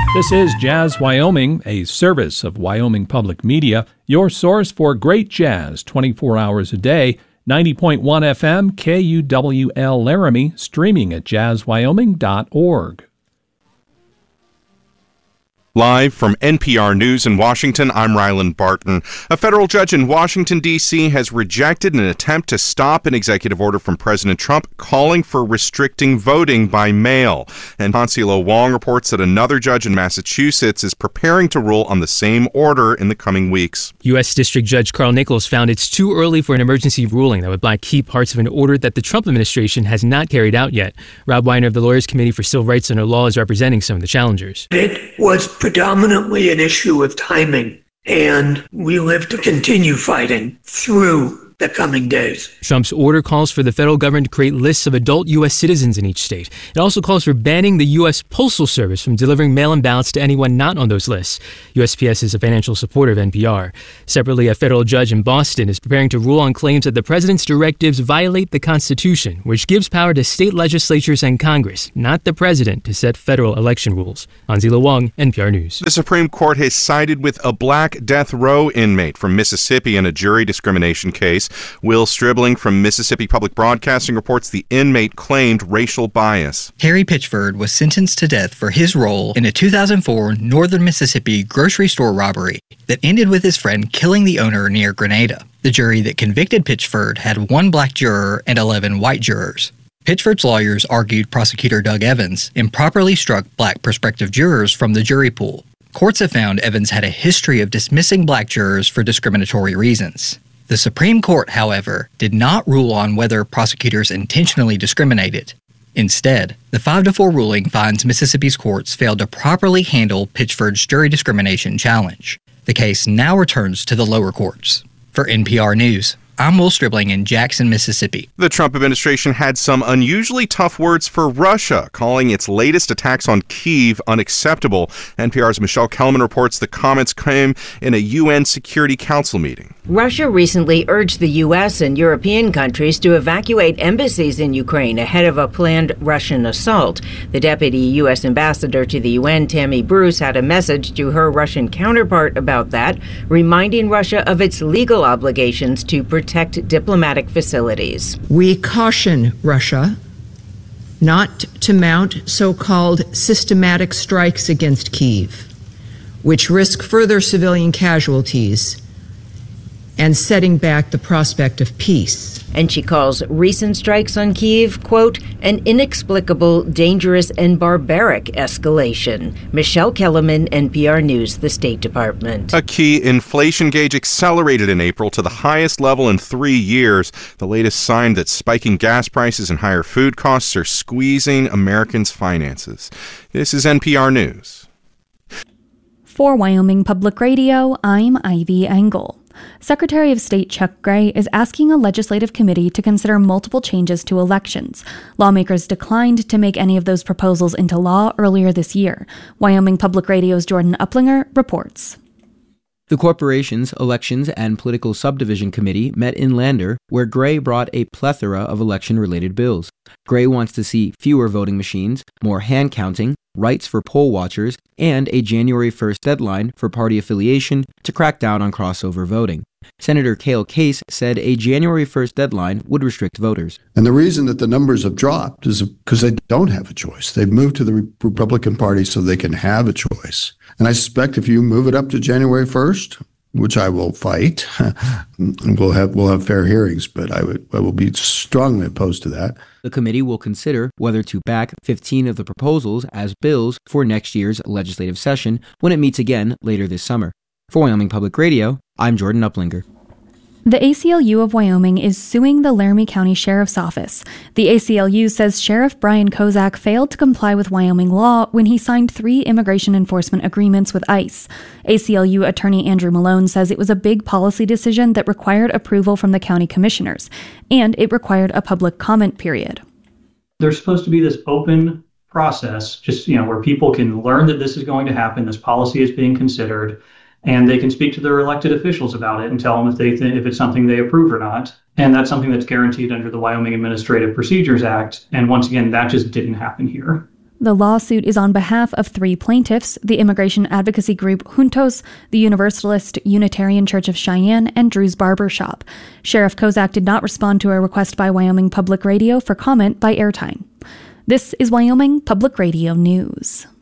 This is Jazz Wyoming, a service of Wyoming Public Media, your source for great jazz 24 hours a day. 90.1 FM, KUWL Laramie, streaming at jazzwyoming.org. Live from NPR News in Washington, I'm Ryland Barton. A federal judge in Washington, D.C. has rejected an attempt to stop an executive order from President Trump calling for restricting voting by mail. And Hansilo Wong reports that another judge in Massachusetts is preparing to rule on the same order in the coming weeks. U.S. District Judge Carl Nichols found it's too early for an emergency ruling that would block key parts of an order that the Trump administration has not carried out yet. Rob Weiner of the Lawyers Committee for Civil Rights Under Law is representing some of the challengers. It was predominantly an issue of timing, and we'll have to continue fighting through the coming days. Trump's order calls for the federal government to create lists of adult U.S. citizens in each state. It also calls for banning the U.S. Postal Service from delivering mail-in ballots to anyone not on those lists. USPS is a financial supporter of NPR. Separately, a federal judge in Boston is preparing to rule on claims that the president's directives violate the Constitution, which gives power to state legislatures and Congress, not the president, to set federal election rules. Hansilo Wong, NPR News. The Supreme Court has sided with a black death row inmate from Mississippi in a jury discrimination case. Will Stribling from Mississippi Public Broadcasting reports the inmate claimed racial bias. Terry Pitchford was sentenced to death for his role in a 2004 northern Mississippi grocery store robbery that ended with his friend killing the owner near Grenada. The jury that convicted Pitchford had 1 black juror and 11 white jurors. Pitchford's lawyers argued prosecutor Doug Evans improperly struck black prospective jurors from the jury pool. Courts have found Evans had a history of dismissing black jurors for discriminatory reasons. The Supreme Court, however, did not rule on whether prosecutors intentionally discriminated. Instead, the 5-4 ruling finds Mississippi's courts failed to properly handle Pitchford's jury discrimination challenge. The case now returns to the lower courts. For NPR News, I'm Will Stribling in Jackson, Mississippi. The Trump administration had some unusually tough words for Russia, calling its latest attacks on Kyiv unacceptable. NPR's Michelle Kellerman reports the comments came in a UN Security Council meeting. Russia recently urged the U.S. and European countries to evacuate embassies in Ukraine ahead of a planned Russian assault. The deputy U.S. ambassador to the UN, Tammy Bruce, had a message to her Russian counterpart about that, reminding Russia of its legal obligations to protect diplomatic facilities. We caution Russia not to mount so-called systematic strikes against Kyiv, which risk further civilian casualties and setting back the prospect of peace. And she calls recent strikes on Kyiv, quote, an inexplicable, dangerous, and barbaric escalation. Michelle Kellerman, NPR News, the State Department. A key inflation gauge accelerated in April to the highest level in 3 years, the latest sign that spiking gas prices and higher food costs are squeezing Americans' finances. This is NPR News. For Wyoming Public Radio, I'm Ivy Engel. Secretary of State Chuck Gray is asking a legislative committee to consider multiple changes to elections. Lawmakers declined to make any of those proposals into law earlier this year. Wyoming Public Radio's Jordan Uplinger reports. The Corporations, Elections, and Political Subdivision Committee met in Lander, where Gray brought a plethora of election-related bills. Gray wants to see fewer voting machines, more hand counting, rights for poll watchers, and a January 1st deadline for party affiliation to crack down on crossover voting. Senator Cale Case said a January 1st deadline would restrict voters. And the reason that the numbers have dropped is because they don't have a choice. They've moved to the Republican Party so they can have a choice. And I suspect if you move it up to January 1st, which I will fight, we'll have fair hearings, but I will be strongly opposed to that. The committee will consider whether to back 15 of the proposals as bills for next year's legislative session when it meets again later this summer. For Wyoming Public Radio, I'm Jordan Uplinger. The ACLU of Wyoming is suing the Laramie County Sheriff's Office. The ACLU says Sheriff Brian Kozak failed to comply with Wyoming law when he signed 3 immigration enforcement agreements with ICE. ACLU attorney Andrew Malone says it was a big policy decision that required approval from the county commissioners, and it required a public comment period. There's supposed to be this open process, just where people can learn that this is going to happen, this policy is being considered, and they can speak to their elected officials about it and tell them if it's something they approve or not. And that's something that's guaranteed under the Wyoming Administrative Procedures Act. And once again, that just didn't happen here. The lawsuit is on behalf of 3 plaintiffs, the immigration advocacy group Juntos, the Universalist Unitarian Church of Cheyenne, and Drew's Barber Shop. Sheriff Kozak did not respond to a request by Wyoming Public Radio for comment by airtime. This is Wyoming Public Radio News.